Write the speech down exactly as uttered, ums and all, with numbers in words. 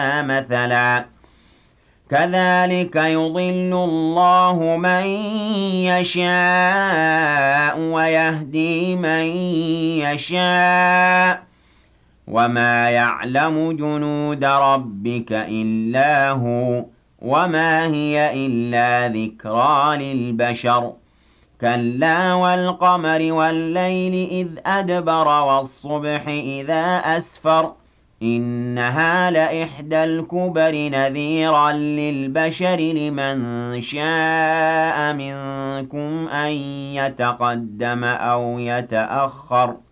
مَثَلًا كَذَلِكَ يُضِلُّ اللَّهُ مَن يَشَاءُ وَيَهْدِي مَن يَشَاءُ ۚ وَمَا يَعْلَمُ جُنُودَ رَبِّكَ إِلَّا هُوَ ۚ وَمَا هِيَ إِلَّا ذِكْرَىٰ لِلْبَشَرِ كَلَّا وَالْقَمَرِ وَاللَّيْلِ إِذْ أَدْبَرَ وَالصُّبْحِ إِذَا أَسْفَرَ إِنَّهَا لَإِحْدَى الْكُبَرِ نَذِيرًا لِّلْبَشَرِ لِمَن شَاءَ مِنكُمْ أَن يَتَقَدَّمَ أَوْ يَتَأَخَّرَ